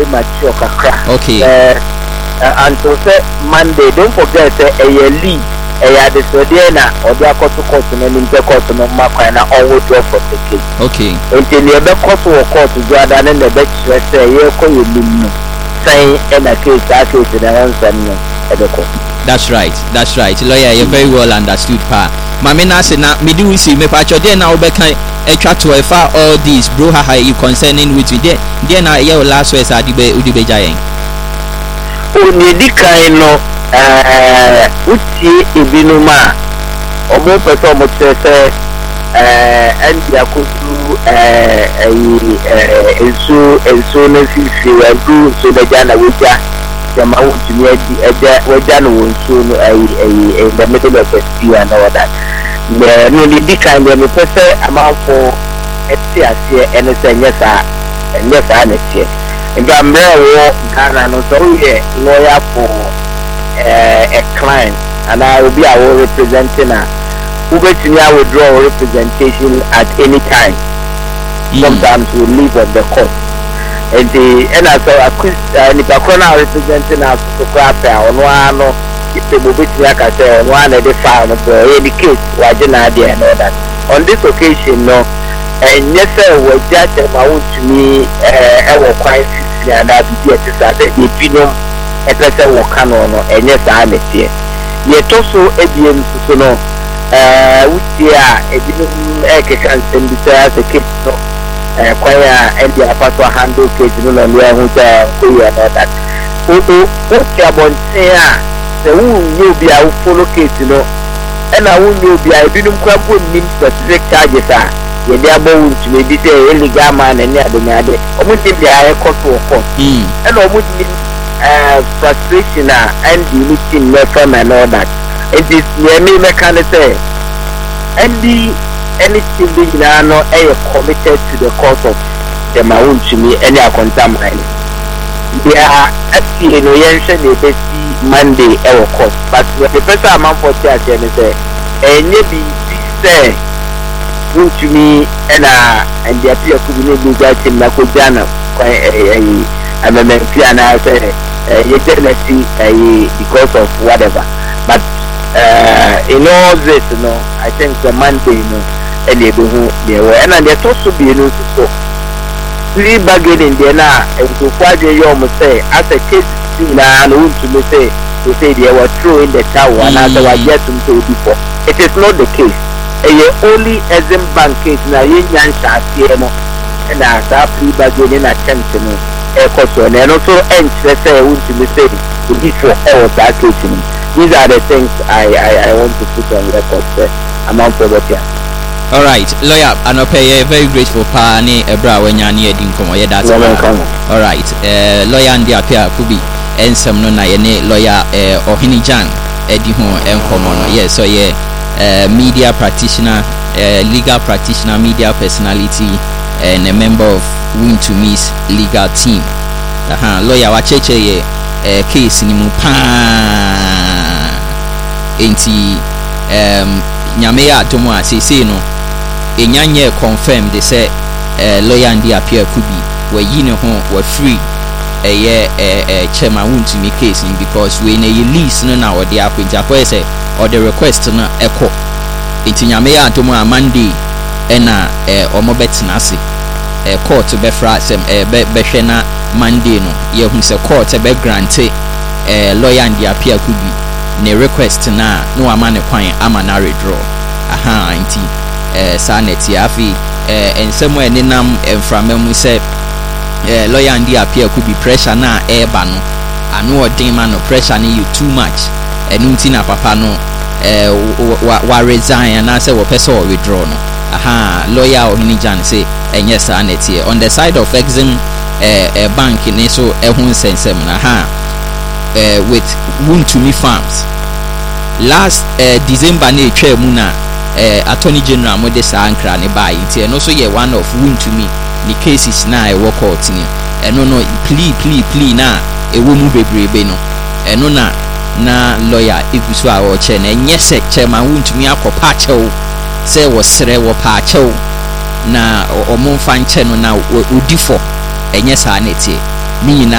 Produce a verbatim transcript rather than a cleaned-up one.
mature kakra. Okay. Uh, uh, and so say Monday, don't forget say a year leave. A year this day na or the court to court and then the court no mark and all would draw for the case. Okay. Until the other court or court to go down in the bed say you call you saying in a case that case in the answer at the court. That's right. That's right. Lawyer, you very well understood, pa. Mama na say na me do see me patcho dey na obeka e twa to e fa all these bro ha you concerning with you there there na your last words adibe udibe jayen. O ni di kan no eh uti ebinuma omo person mo tse eh endi akosu eh eh enso enso na fifi wa du so da jana weja jama wuti ni edi eja weja no wonso no ai ai in the middle of the sea and all that. The no di kan de me pese amafo eti ase ene se nyesa nyesa na tie nga mre wo Ghana no so ye lawyer for uh, a client and I will be our representing a who between I withdraw representation at any time. Mm. Sometimes we leave on the court. And the and as a quiz and if I corner representing us to grab on one if the movie like I say on one of the file of the case wajina there and all that. On this occasion no and yes sir was just about to me uh our quite and I be there to say the opinion a person will can on and yes I am here. Yet also a B M so no uh which yeah a bit can send the as a kid no uh choir and the apostle handle case no no where who say that. Oh what you about say the who will be our follow case no and I will be I didn't come put mean specific charges are ye dia bo to me be say illegal man and near the nade almost if they are court for court and almost uh frustration and the meeting no from and all that it is near me mechanic say and the anything big now no are committed to the cause of the maun to me any contaminant they are actually no yense they be Monday our court but the person amount for church and say and maybe say to me and uh and the appear could be do that in Makojana I'm a man piano say because of whatever but uh in all this you know I think the Monday you know and they do they were and there's also be no so three bargaining there now and so far they almost say as a case now and to me say to say they were through in the tower and as I get to before it is not the case. A only as in bank case na yin yan shafi no na sa free bargaining attempt no e koso na no so enche say want to say before all that case. These are the things I I I want to put on record there. Amount of it. All right, lawyer, I know pay very grateful pa ni ebra wenya ni edi nkomo ye that's all right. Uh, lawyer ndi apia kubi ensem no na ye ne lawyer uh, Ohini Jan edi ho enkomo no yes so yeah. Uh, media practitioner, uh, legal practitioner, media personality, and a member of Win to Miss legal team. Uh-huh. Lawyer wacheche ye uh, case ni mupa enti um nyamea atomo asese no enyanye confirm they say uh, lawyer ndi appear kubi we yine ho we free eye eh chairman Win to me case because we na release no na odi apinja ko say or the request na echo itinyame ya atomo a Monday ena eh omo betina ase eh court be fra sem eh be hwe na Monday no ye hu se court be grant eh lawyer and appear could be ne request na no ama ne kwan ama na redraw aha nti eh sanity afi eh ensemo ene nam enframemu se eh lawyer and appear could be pressure na e ba no anu odin ma no pressure ni you too much enunti na papa no eh wa, wa resign and I say wo person or withdraw no aha lawyer Ohini Jan say enye sanity on the side of Exim eh, eh bank ni so ehun sensem na ha eh with Win to me farms last eh, December na etwa mu na eh attorney general mo de sa ankra ne bai nti no so ye one of Win to me the cases na e work out ni eno no plea plea plea na e wo mu bebrebe no eno na na lawyer igusu a wo che na enye se chairman Win to me akopa chew se wo sere wo pa chew na omon fan che no na odi fo enye sa na tie ni nyina